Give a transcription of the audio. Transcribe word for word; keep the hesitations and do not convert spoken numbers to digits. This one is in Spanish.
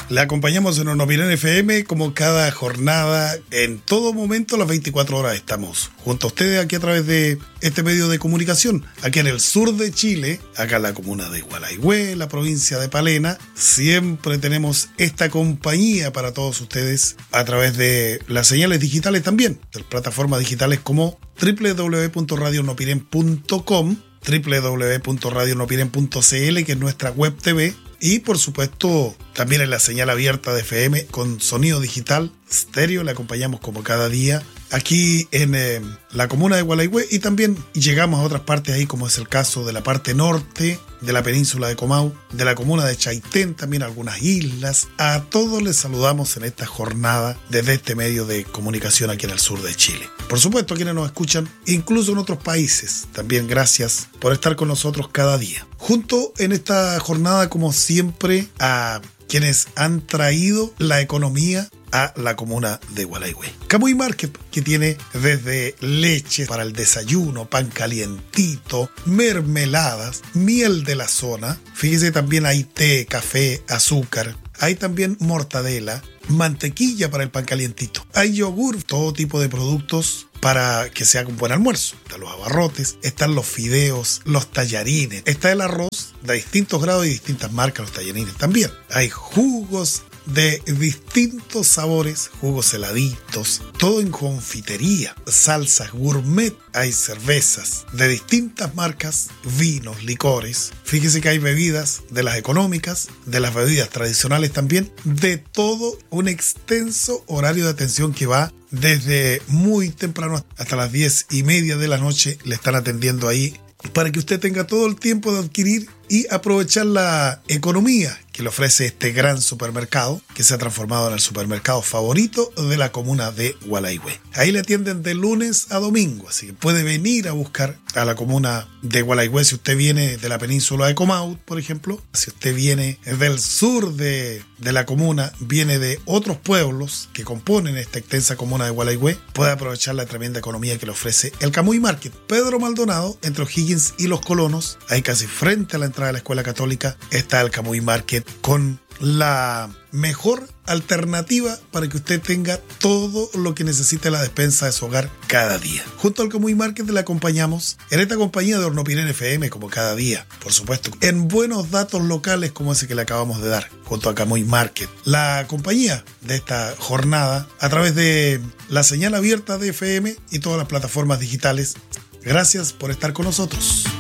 Le acompañamos en Hornopiren F M como cada jornada, en todo momento, las veinticuatro horas estamos junto a ustedes aquí a través de este medio de comunicación, aquí en el sur de Chile, acá en la comuna de Gualaihue, la provincia de Palena. Siempre tenemos esta compañía para todos ustedes a través de las señales digitales también, de plataformas digitales como doble u doble u doble u punto radio hornopiren punto com, doble u doble u doble u punto radio hornopiren punto c l, que es nuestra web T V, y por supuesto también en la señal abierta de F M con sonido digital estéreo. Le acompañamos como cada día aquí en eh, la comuna de Gualaihue, y también llegamos a otras partes ahí, como es el caso de la parte norte de la península de Comau, de la comuna de Chaitén, también algunas islas. A todos les saludamos en esta jornada desde este medio de comunicación aquí en el sur de Chile. Por supuesto, a quienes nos escuchan incluso en otros países, también gracias por estar con nosotros cada día. Junto en esta jornada, como siempre, a quienes han traído la economía a la comuna de Gualaihue. Camuy Market, que tiene desde leche para el desayuno, pan calientito, mermeladas, miel de la zona. Fíjese, también hay té, café, azúcar. Hay también mortadela, mantequilla para el pan calientito. Hay yogur, todo tipo de productos para que se haga un buen almuerzo. Están los abarrotes, están los fideos, los tallarines, está el arroz de distintos grados y distintas marcas, los tallarines también. Hay jugos de distintos sabores, jugos heladitos, todo en confitería, salsas gourmet, hay cervezas de distintas marcas, vinos, licores. Fíjese que hay bebidas de las económicas, de las bebidas tradicionales también, de todo un extenso horario de atención que va desde muy temprano hasta las diez y media de la noche. Le están atendiendo ahí para que usted tenga todo el tiempo de adquirir y aprovechar la economía que le ofrece este gran supermercado, que se ha transformado en el supermercado favorito de la comuna de Gualaihue. Ahí le atienden de lunes a domingo, así que puede venir a buscar a la comuna de Gualaihue si usted viene de la península de Comau, por ejemplo. Si usted viene del sur de, de la comuna, viene de otros pueblos que componen esta extensa comuna de Gualaihue, puede aprovechar la tremenda economía que le ofrece el Camuy Market. Pedro Maldonado, entre O'Higgins y Los Colonos, ahí casi frente a la entrada de la Escuela Católica, está el Camuy Market, con la mejor alternativa para que usted tenga todo lo que necesite la despensa de su hogar cada día. Junto al Camuy Market le acompañamos en esta compañía de Hornopiren F M como cada día, por supuesto, en buenos datos locales como ese que le acabamos de dar, junto a Camuy Market. La compañía de esta jornada a través de la señal abierta de F M y todas las plataformas digitales. Gracias por estar con nosotros.